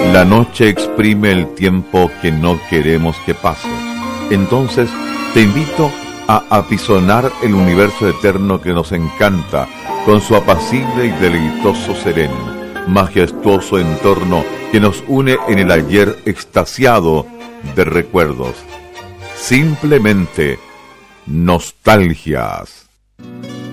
La noche exprime el tiempo que no queremos que pase. Entonces, te invito a apisonar el universo eterno que nos encanta, con su apacible y deleitoso sereno, majestuoso entorno que nos une en el ayer extasiado de recuerdos. Simplemente nostalgias.